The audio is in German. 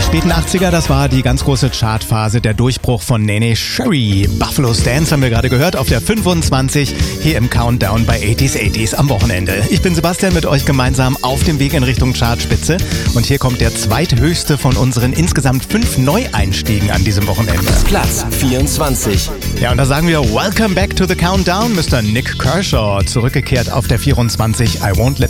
späten 80er, das war die ganz große Chartphase, der Durchbruch von Neneh Cherry. Buffalo's Dance haben wir gerade gehört, auf der 25 hier im Countdown bei 80s am Wochenende. Ich bin Sebastian, mit euch gemeinsam auf dem Weg in Richtung Chartspitze. Und hier kommt der zweithöchste von unseren insgesamt 5 Neueinstiegen an diesem Wochenende. Platz 24. Ja, und da sagen wir Welcome back to the Countdown, Mr. Nick Kershaw, zurückgekehrt auf der 24, I Won't Let